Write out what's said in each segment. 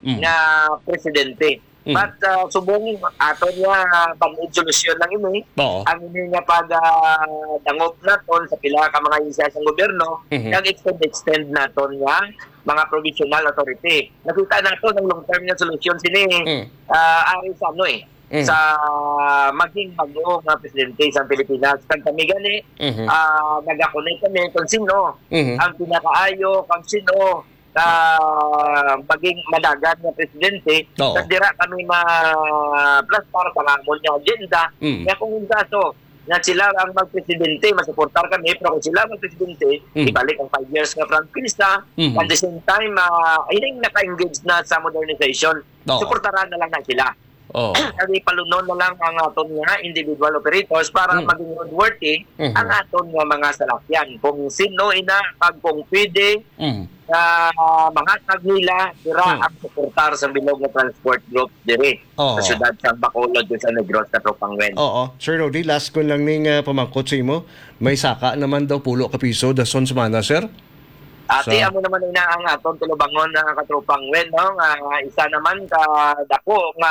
nga presidente. But subong aton nga pag solusyon lang ini. Oo. Ang ini nga pag dangop naton sa pila ka mga isa sa gobyerno, nag-extend naton nga mga provincial authority. Nakita nato ng long-term nga solusyon sini ari sa ano sa maging bago nga presidente sa Pilipinas. Kag kami gani nagakonect kami kung sino ang pinakaayo, kung sino maging madagan nga presidente. Dira kami plus para sa amon nga agenda. Kaya kung yung kaso na sila ang magpresidente, masuportar kami, pero kung sila magpresidente, ibalik ang 5 years nga franquista, at the same time, hindi naka-engage na sa modernization, suportaran na lang na sila. Kasi palunon na lang ang aton nga individual operators para maging roadworthy ang aton nga mga salakyan. Kung sino ina, pag kung pwede, mga tag nila, dira ang suportar sa bilog na transport group dire sa syudad sa Bacolod sa Negros sa Tropangwen. Oo. Sir Rodi, last ko lang ning pamangkot sa imo. May saka naman daw pulo ka piso dason semana, sir? Ate, amo naman ina ang aton tulubangon na katropangwen, no? Isa naman ka dako nga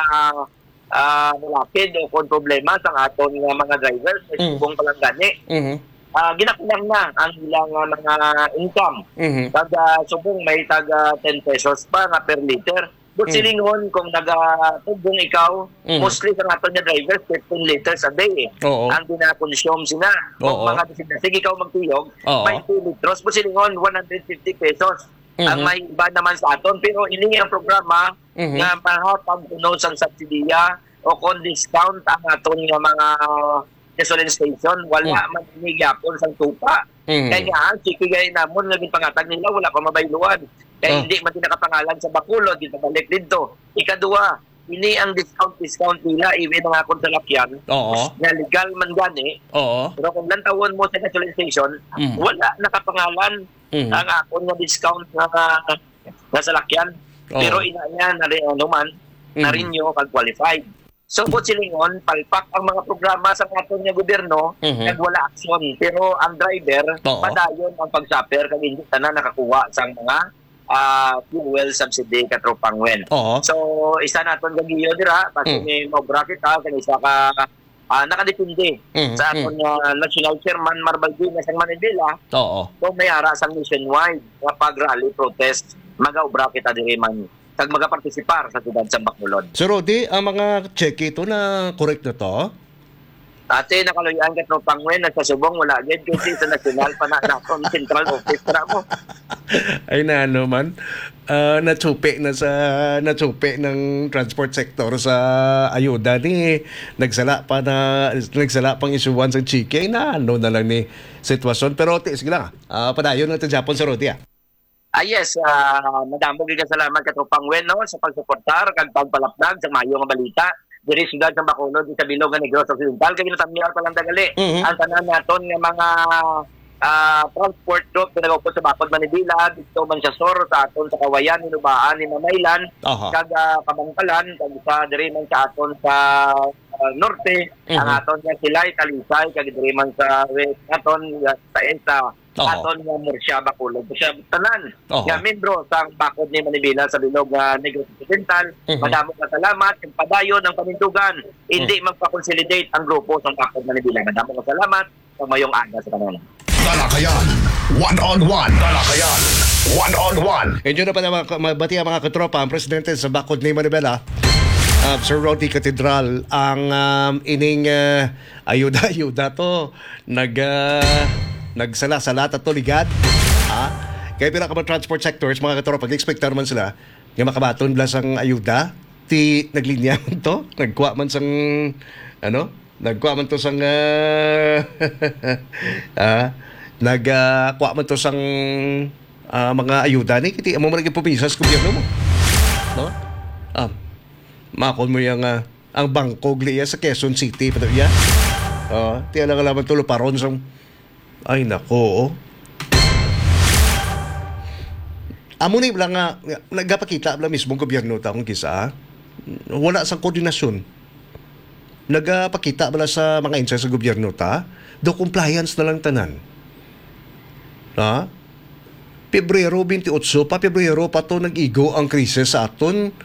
malapid o kung problema sa aton nga mga drivers, subong palang gani. Ginakulang na ang ilang mga income. Kada subong may taga 10 pesos pa nga per liter. But silingon kung nagatubong ikaw, mostly sa aton nga drivers, 15 liters a day. Ang gina-consume sila. Kung mga sige ikaw magtuyog, may 2 litros. But silingon, 150 pesos. Ang may iba naman sa aton. Pero ini ang programa nga mahatag kuno sa subsidiya o kung discount ang aton nga mga gasoline station, wala man inigapon sa tupa. Kaya nga, sikigay namon, naging pangatag nila, wala pa mabayluan. Kaya hindi man nakapangalan sa Bacolod, dito balik dito. Ikadua, ini ang discount nila, even ang akong salakyan, na legal man gani. Pero kung lantawon mo sa gasoline station, wala nakapangalan ang akong na discount na salakyan. Pero ina niya, na-renew kag-qualified. So, silingon, palpak ang mga programa sa aton nga gobyerno, nagwala aksyon. Pero ang driver, padayon ang pag-shopper kag hindi na nakakuha sa mga fuel subsidy katropangwen. So, isa naton gagiyo dira, kasi may bracket kag isa ka nakadepende sa aton nga national chairman Marbaldina sa Manila. So, may ara sang nationwide nga pag-rally protest, mag-obra kita diri man kag magapartisipar sa siyudad sa Bacolod. Sir Rodi, ang mga check ito na correct na to? Ate, nakaluyan ka Tropangwen, nagsasubong, wala agad kasi sa national pa na central office na mo. Ay na man, natsupi ng transport sector sa ayuda ni nagsala pang isuwan sa chiki. Ay na lang ni sitwasyon. Pero sige lang, padayon natin Japon sa Rodi. Yes, madamo gyud salamat katropangwen no sa pagsuportar kag pagpalapdag sa mayo nga balita diri siyudad sa Bacolod sa bilog nga Negros Occidental kay natamyar pa lang dagali ang tanan naton nga mga transport group na nagupod sa Bacod Manila dito man sa Sor sa aton sa Kawayan Hinubaan ni Mamaylan kag Kabangkalan kag sa diri man sa aton sa norte ang aton nga Silay Talisay kag diri man sa west aton sa aton nga Murcia Bacolod siya tanan nga membro sa Bacod ni Manila sa bilog Negros Occidental. Madamo nga salamat ug padayon ang panindugan hindi magpa-consolidate ang grupo sa Bacod Manila. Madamo nga salamat sa mayong aga sa tanan. Talakayan, one-on-one. Talakayan, one-on-one. Medyo na pa na mabati ang mga katropa ang presidente sa Bacod ni Manila, Sir Rodi Catedral, ang ining ayuda to nagsala-sala to ligad. Kaya pila ka mga transport sectors, mga katropa, pag-expectar man sila nga makabaton blas ang ayuda, naglinya man to, nagkuha man sang nagkuha man to sang nagkuha man to sang mga ayuda ni kiti mo man pumisa sa gobyerno mo, no? Makon mo yung ang bangkog liya sa Quezon City pa ya. Tiyan lang alaman tulo paron sang ay nako. Amo ni lang nga nagapakita bla mismo gobyerno ta kung kisa wala sang koordinasyon. Nagapakita bala sa mga insa sa gobyerno ta do compliance na lang tanan. Pebrero 28 pa to nag-igo ang krisis sa aton